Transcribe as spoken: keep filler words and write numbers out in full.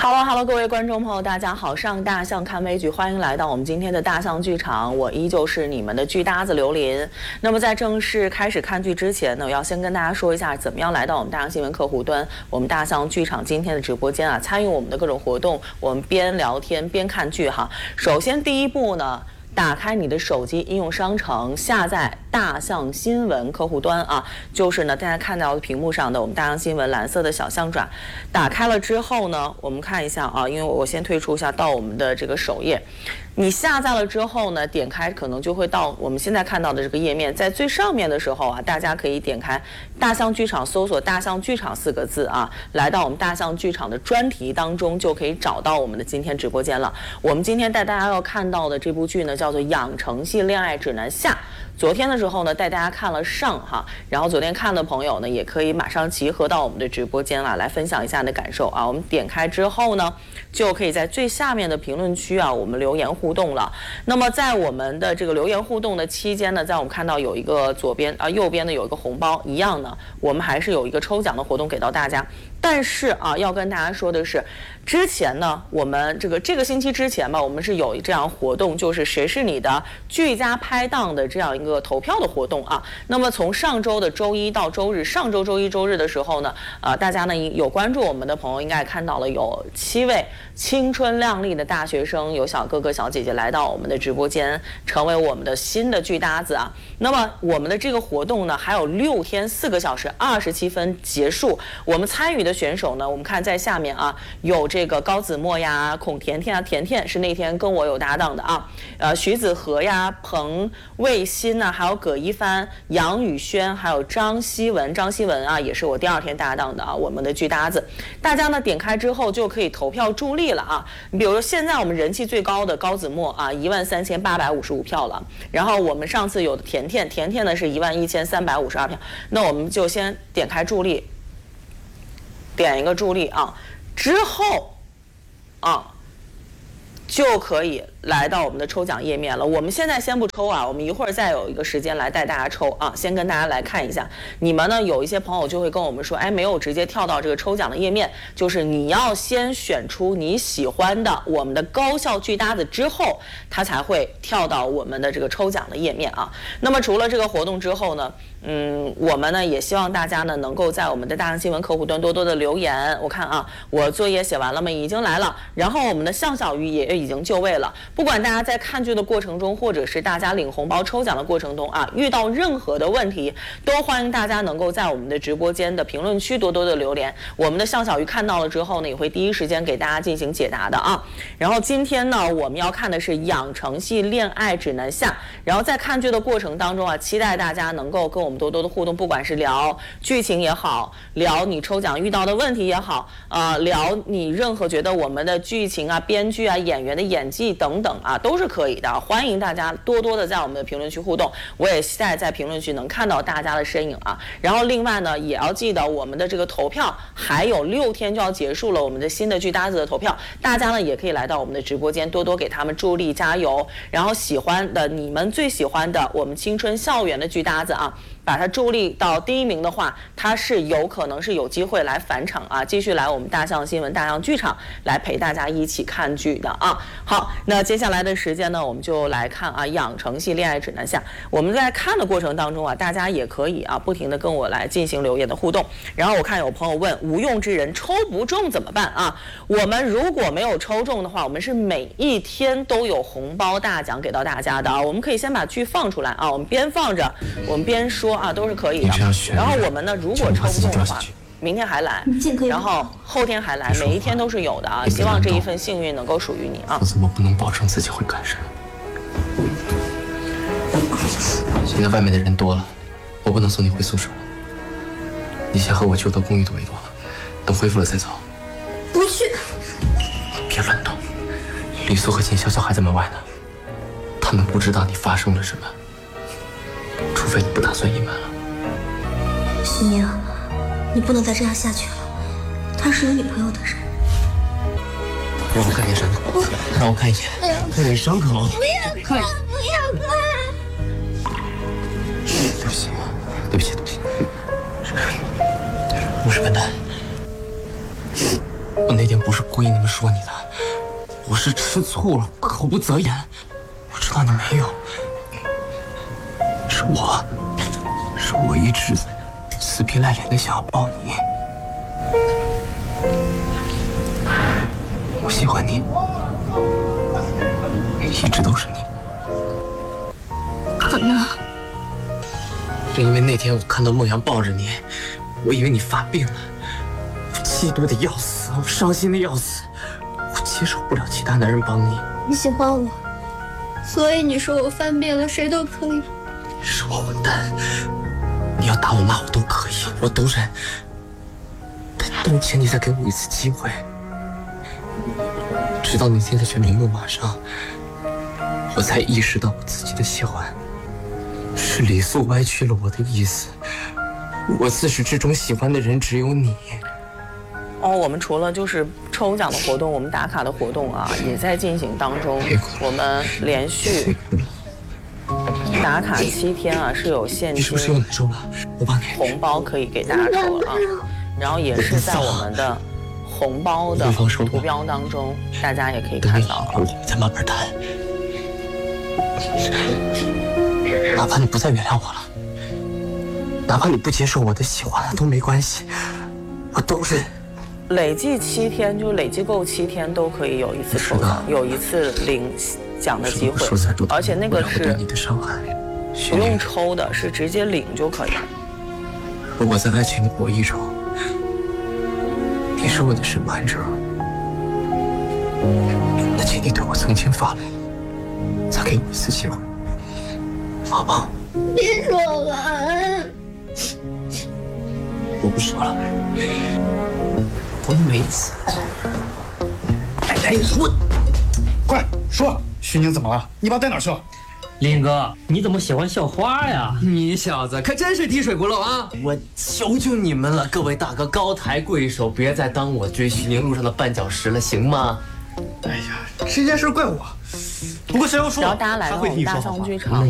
Hello Hello， 各位观众朋友，大家好！上大象看微剧，欢迎来到我们今天的大象剧场，我依旧是你们的剧搭子刘琳。那么在正式开始看剧之前呢，我要先跟大家说一下，怎么样来到我们大象新闻客户端，我们大象剧场今天的直播间啊，参与我们的各种活动，我们边聊天边看剧哈。首先第一步呢，打开你的手机应用商城，下载大象新闻客户端啊，就是呢大家看到的屏幕上的我们大象新闻蓝色的小象爪，打开了之后呢，我们看一下啊，因为我先退出一下到我们的这个首页。你下载了之后呢，点开可能就会到我们现在看到的这个页面，在最上面的时候啊，大家可以点开大象剧场，搜索大象剧场四个字啊，来到我们大象剧场的专题当中，就可以找到我们的今天直播间了。我们今天带大家要看到的这部剧呢，叫做《养成系恋爱指南下》。昨天的时候呢，带大家看了上哈，然后昨天看的朋友呢，也可以马上集合到我们的直播间了，来分享一下你的感受啊。我们点开之后呢，就可以在最下面的评论区啊，我们留言互动了。那么在我们的这个留言互动的期间呢，在我们看到有一个左边啊右边的有一个红包一样呢，我们还是有一个抽奖的活动给到大家。但是啊，要跟大家说的是，之前呢，我们这个这个星期之前吧，我们是有这样活动，就是谁是你的剧家拍档的这样一个投票的活动啊。那么从上周的周一到周日，上周周一周日的时候呢，呃，大家呢有关注我们的朋友应该看到了，有七位青春靓丽的大学生，有小哥哥小姐姐来到我们的直播间，成为我们的新的剧搭子啊。那么我们的这个活动呢，还有六天四个小时二十七分结束。我们参与的选手呢，我们看在下面啊，有这个高子墨呀、孔甜甜啊，甜甜是那天跟我有搭档的啊，呃，徐子禾呀、彭卫新呐、啊，还有葛一帆、杨宇轩，还有张希文，张希文啊，也是我第二天搭档的啊，我们的剧搭子。大家呢点开之后就可以投票助力了啊。你比如说现在我们人气最高的高子墨啊，一万三千八百五十五票了。然后我们上次有的甜甜，甜甜呢是一万一千三百五十二票。那我们就先点开助力。点一个助力啊，之后啊就可以来到我们的抽奖页面了。我们现在先不抽啊，我们一会儿再有一个时间来带大家抽啊。先跟大家来看一下，你们呢有一些朋友就会跟我们说，哎，没有直接跳到这个抽奖的页面，就是你要先选出你喜欢的我们的高校剧搭子之后，它才会跳到我们的这个抽奖的页面啊。那么除了这个活动之后呢，嗯，我们呢也希望大家呢能够在我们的大象新闻客户端多多的留言。我看啊，我作业写完了吗？已经来了。然后我们的向小鱼也已经就位了。不管大家在看剧的过程中，或者是大家领红包抽奖的过程中啊，遇到任何的问题，都欢迎大家能够在我们的直播间的评论区多多的留言。我们的向小鱼看到了之后呢，也会第一时间给大家进行解答的啊。然后今天呢，我们要看的是《养成系恋爱指南下》。然后在看剧的过程当中啊，期待大家能够跟我们多多的互动，不管是聊剧情也好，聊你抽奖遇到的问题也好，呃，聊你任何觉得我们的剧情啊、编剧啊、演员的演技等等啊，都是可以的。欢迎大家多多的在我们的评论区互动，我也期待在评论区能看到大家的身影啊。然后另外呢，也要记得我们的这个投票还有六天就要结束了，我们的新的剧搭子的投票，大家呢也可以来到我们的直播间，多多给他们助力加油。然后喜欢的你们最喜欢的我们青春校园的剧搭子啊，把它助力到第一名的话，它是有可能是有机会来返场啊，继续来我们大象新闻大象剧场来陪大家一起看剧的啊。好，那接下来的时间呢，我们就来看啊，养成系恋爱指南下。我们在看的过程当中啊，大家也可以啊，不停的跟我来进行留言的互动。然后我看有朋友问，无用之人抽不中怎么办啊？我们如果没有抽中的话，我们是每一天都有红包大奖给到大家的啊。我们可以先把剧放出来啊，我们边放着，我们边说啊，都是可以的。然后我们呢，如果抽不中的话，明天还来，然后后天还来，每一天都是有的啊。希望这一份幸运能够属于你啊。 否则我不能保证自己会改善。现在外面的人多了，我不能送你回宿舍。你先和我就到公寓躲一躲，等恢复了再走。 不去。 别乱动，李素和秦潇潇还在门外呢，他们不知道你发生了什么，除非你不打算隐瞒了。 徐明，你不能再这样下去了。他是有女朋友的人。 让我看你伤口，让我看一眼，看你伤口。 不要看，不要看。 对不起，对不起，对不起。我是笨蛋。 我那天不是故意那么说你的，我是吃醋了，口不择言。我知道你没有，是我，是我一直死皮赖脸的想要抱你。我喜欢你，一直都是你。 可呢？ 是因为那天我看到梦阳抱着你，我以为你发病了，我嫉妒的要死，我伤心的要死，我接受不了其他男人帮你。 你喜欢我，所以你说我犯病了，谁都可以。 是我混蛋，你要打我骂我都可以，我都忍，但但前提再给我一次机会。直到那天在全明路马上，我才意识到我自己的喜欢是李素歪曲了我的意思。我自始至终喜欢的人只有你。 哦，我们除了就是抽奖的活动，我们打卡的活动啊也在进行当中。我们连续打卡七天啊，是有现金。 你是不是又难受了？我帮你。 红包可以给大家抽了啊，然后也是在我们的红包的图标当中，大家也可以看到。 我们再慢慢谈。哪怕你不再原谅我了，哪怕你不接受我的喜欢都没关系，我都忍。 累计七天，就累计够七天都可以有一次抽奖，有一次领奖的机会，而且那个是不用抽的，是直接领就可以了。 如果在爱情的博弈中，你是我的审判者，那请你对我曾经发雷，再给我一次机会，好不好？ 别说了， 我不说了，我没死。哎哎，我快说，徐宁怎么了？你爸带哪儿去了？ 林哥，你怎么喜欢校花呀？ 你小子可真是滴水不漏啊！我求求你们了，各位大哥高抬贵手，别再当我追徐宁路上的绊脚石了，行吗？ 哎呀，这件事怪我。不过谁要说， 然后大家来到我们大象剧场。